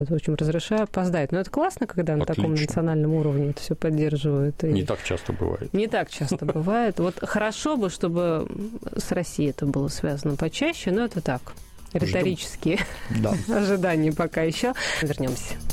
В общем, разрешаю опоздать. Но это классно, когда на таком национальном уровне это все поддерживают. Не так часто бывает. Не так часто бывает. Вот хорошо бы, чтобы с Россией это было связано почаще, но это так, риторические ожидания пока еще. Вернемся.